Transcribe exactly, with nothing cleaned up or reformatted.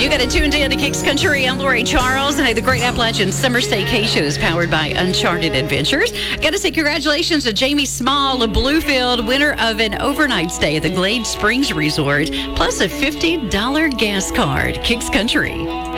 You got it tuned in to Kicks Country. I'm Lori Charles, and the Great Appalachian Summer Staycation is powered by Uncharted Adventures. Got to say congratulations to Jamie Small of Bluefield, winner of an overnight stay at the Glade Springs Resort, plus a fifty dollars gas card. Kicks Country.